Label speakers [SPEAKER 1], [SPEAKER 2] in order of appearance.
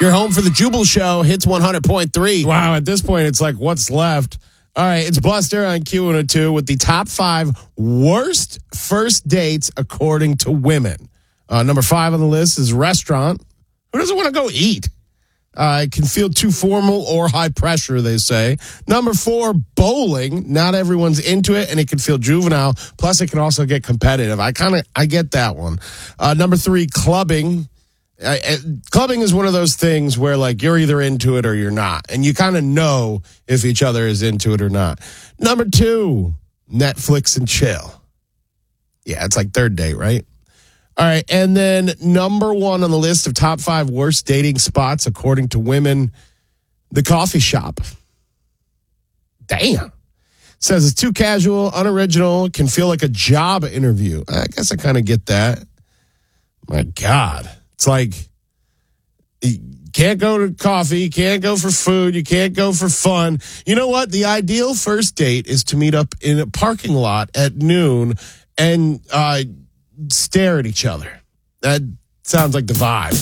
[SPEAKER 1] You're home for the Jubal Show. Hits 100.3.
[SPEAKER 2] Wow, at this point, it's like, what's left?
[SPEAKER 1] All right, it's Buster on Q102 with the top 5 worst first dates according to women. Number 5 on the list is restaurant. Who doesn't want to go eat? It can feel too formal or high pressure, they say. Number 4, bowling. Not everyone's into it, and it can feel juvenile. Plus, it can also get competitive. I get that one. Number 3, clubbing. Clubbing is one of those things where, like, you're either into it or you're not. And you kind of know if each other is into it or not. Number 2, Netflix and chill. Yeah, it's like third date, right? All right, and then number 1 on the list of top 5 worst dating spots according to women, the coffee shop. Damn. Says it's too casual, unoriginal, can feel like a job interview. I guess I kind of get that. My God. It's like, you can't go to coffee, you can't go for food, you can't go for fun. You know what? The ideal first date is to meet up in a parking lot at noon and stare at each other. That sounds like the vibe.